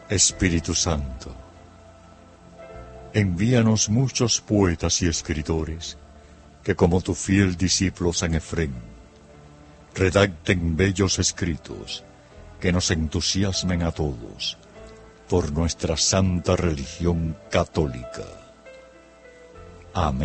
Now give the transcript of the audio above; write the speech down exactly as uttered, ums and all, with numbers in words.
Espíritu Santo, envíanos muchos poetas y escritores que, como tu fiel discípulo San Efrén, redacten bellos escritos que nos entusiasmen a todos por nuestra santa religión católica. Amén.